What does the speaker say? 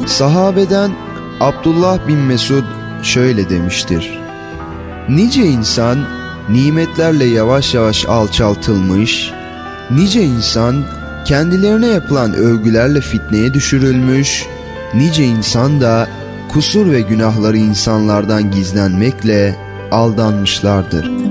Sahabeden Abdullah bin Mesud şöyle demiştir: nice insan nimetlerle yavaş yavaş alçaltılmış, nice insan kendilerine yapılan övgülerle fitneye düşürülmüş, nice insan da kusur ve günahları insanlardan gizlenmekle aldanmışlardır.